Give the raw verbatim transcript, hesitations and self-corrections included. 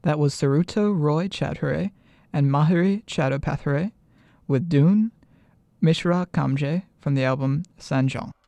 That was Saruto Roy Chathuray and Mahiri Chattopadhyay with Dune, Mishra Kamje from the album Sanjong.